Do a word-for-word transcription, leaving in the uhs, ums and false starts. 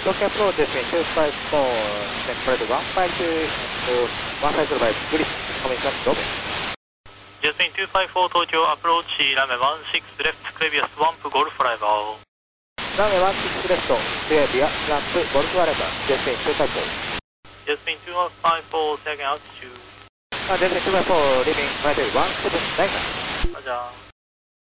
Tokyo approach, Jasmine two five four, tempered one five two to one five zero five, grid, coming from Dobe. Jasmine two five four, Tokyo approach, runway one six left, previous swamp, golf arrival. Runway one six left, previous swamp, golf arrival, Jasmine two five four. Jasmine two five four, second altitude. Jasmine two five four, leaving runway one seven nine. Roger.